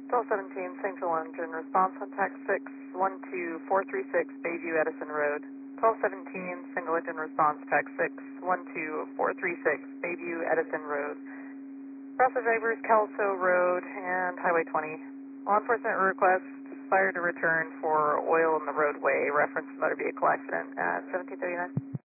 1217, St. Joe engine, response contact 6-12436, Bayview Edison Road. 1217, single engine response, tax 6-12436, Bayview Edison Road. Process drivers, Kelso Road and Highway 20. Law enforcement request fire to return for oil in the roadway, reference motor vehicle accident at 1739.